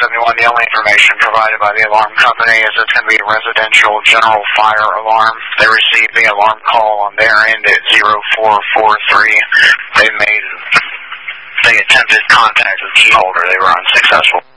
71, the only information provided by the alarm company is it's going to be a residential general fire alarm. They received the alarm call on their end at 0443. They attempted contact with key holder. They were unsuccessful.